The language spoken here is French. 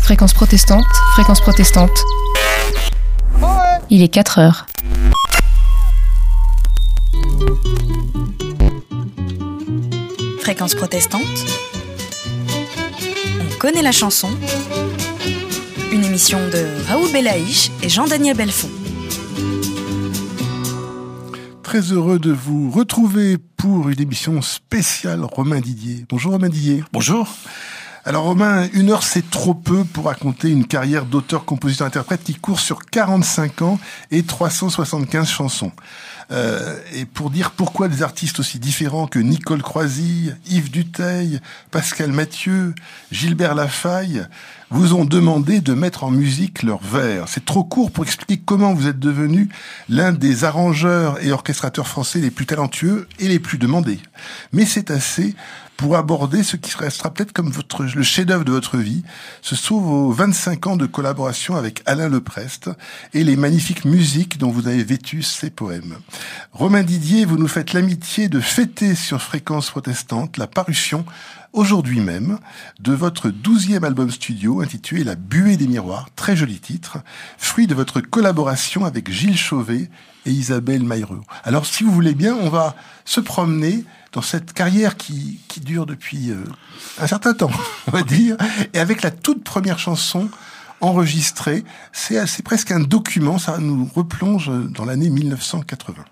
Fréquence protestante, fréquence protestante. Il est 4 heures. Fréquence protestante. On connaît la chanson. Une émission de Raoul Belaïch et Jean-Daniel Belfond. Très heureux de vous retrouver pour une émission spéciale Romain Didier. Bonjour Romain Didier. Bonjour. Alors Romain, 1 heure c'est trop peu pour raconter une carrière d'auteur, compositeur, interprète qui court sur 45 ans et 375 chansons. Et pour dire pourquoi des artistes aussi différents que Nicole Croisille, Yves Duteil, Pascal Mathieu, Gilbert Lafaille vous ont demandé de mettre en musique leurs vers. C'est trop court pour expliquer comment vous êtes devenu l'un des arrangeurs et orchestrateurs français les plus talentueux et les plus demandés. Mais c'est assez pour aborder ce qui restera peut-être comme le chef-d'œuvre de votre vie. Ce sont vos 25 ans de collaboration avec Alain Leprest et les magnifiques musiques dont vous avez vêtu ces poèmes. Romain Didier, vous nous faites l'amitié de fêter sur Fréquence protestante la parution aujourd'hui même de votre 12e album studio intitulé La buée des miroirs, très joli titre, fruit de votre collaboration avec Gilles Chauvet et Isabelle Mailleret. Alors si vous voulez bien, on va se promener dans cette carrière qui dure depuis un certain temps, on va dire, et avec la toute première chanson enregistrée, c'est presque un document, ça nous replonge dans l'année 1980.